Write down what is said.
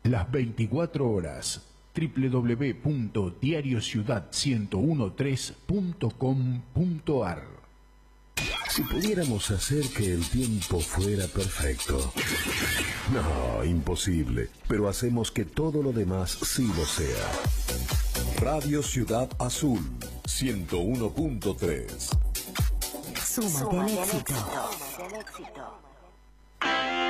Las 24 horas. www.diariociudad1013.com.ar. Si pudiéramos hacer que el tiempo fuera perfecto. No, imposible. Pero hacemos que todo lo demás sí lo sea. Radio Ciudad Azul 101.3. Súmate al éxito.